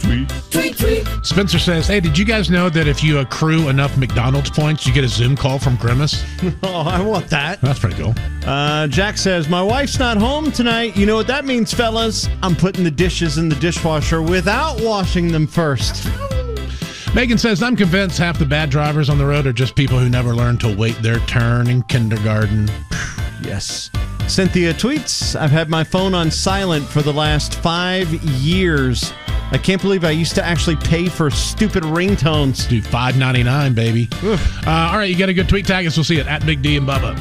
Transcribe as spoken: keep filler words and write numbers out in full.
tweet. Tweet, tweet. Spencer says, hey, did you guys know that if you accrue enough McDonald's points, you get a Zoom call from Grimace? Oh, I want that. That's pretty cool. Uh, Jack says, my wife's not home tonight. You know what that means, fellas? I'm putting the dishes in the dishwasher without washing them first. Megan says, I'm convinced half the bad drivers on the road are just people who never learned to wait their turn in kindergarten. Yes. Cynthia tweets, I've had my phone on silent for the last five years. I can't believe I used to actually pay for stupid ringtones. Do five ninety-nine, baby. Uh, all right, you got a good tweet tag us. We'll see it at Big D and Bubba.